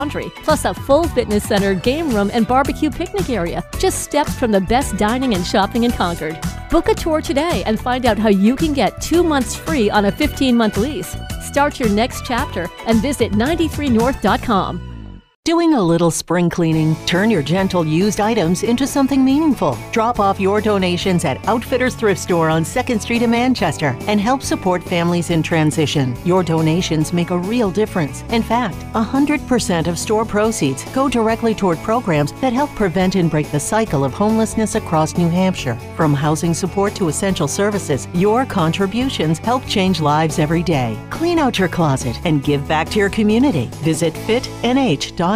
plus a full fitness center, game room, and barbecue picnic area, just steps from the best dining and shopping in Concord. Book a tour today and find out how you can get 2 months free on a 15-month lease. Start your next chapter and visit 93north.com. Doing a little spring cleaning? Turn your gentle used items into something meaningful. Drop off your donations at Outfitters Thrift Store on 2nd Street in Manchester and help support families in transition. Your donations make a real difference. In fact, 100% of store proceeds go directly toward programs that help prevent and break the cycle of homelessness across New Hampshire. From housing support to essential services, your contributions help change lives every day. Clean out your closet and give back to your community. Visit fitnh.org.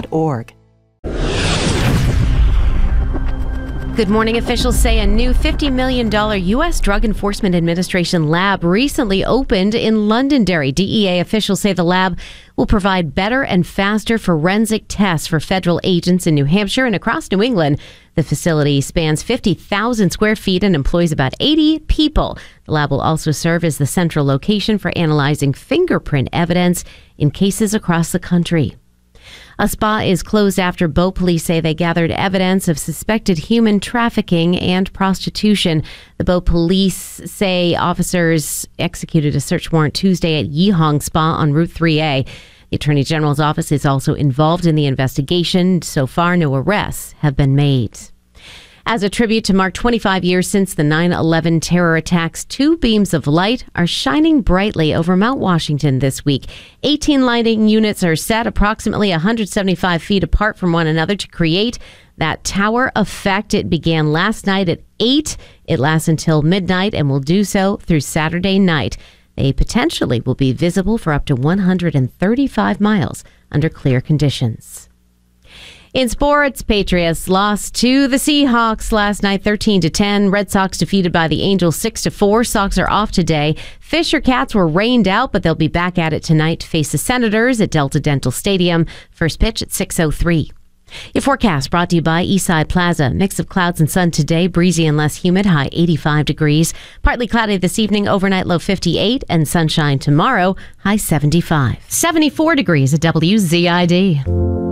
Good morning. Officials say a new $50 million U.S. Drug Enforcement Administration lab recently opened in Londonderry. DEA officials say the lab will provide better and faster forensic tests for federal agents in New Hampshire and across New England. The facility spans 50,000 square feet and employs about 80 people. The lab will also serve as the central location for analyzing fingerprint evidence in cases across the country. A spa is closed after boat police say they gathered evidence of suspected human trafficking and prostitution. The boat police say officers executed a search warrant Tuesday at Yeehong Spa on Route 3A. The Attorney General's office is also involved in the investigation. So far, no arrests have been made. As a tribute to mark 25 years since the 9/11 terror attacks, 2 beams of light are shining brightly over Mount Washington this week. 18 lighting units are set approximately 175 feet apart from one another to create that tower effect. It began last night at 8. It lasts until midnight and will do so through Saturday night. They potentially will be visible for up to 135 miles under clear conditions. In sports, Patriots lost to the Seahawks last night, 13-10. Red Sox defeated by the Angels 6-4. Sox are off today. Fisher Cats were rained out, but they'll be back at it tonight to face the Senators at Delta Dental Stadium. First pitch at 6:03. Your forecast brought to you by Eastside Plaza. Mix of clouds and sun today, breezy and less humid, high 85 degrees. Partly cloudy this evening, overnight low 58, and sunshine tomorrow, high 75. 74 degrees at WZID.